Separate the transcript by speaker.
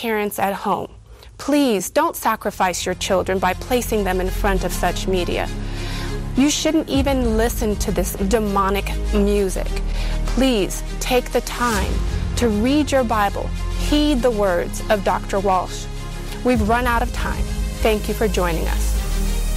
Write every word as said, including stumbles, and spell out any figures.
Speaker 1: parents at home, please don't sacrifice your children by placing them in front of such media. You shouldn't even listen to this demonic music. Please take the time to read your Bible. Heed the words of Doctor Walsh. We've run out of time. Thank you for joining us.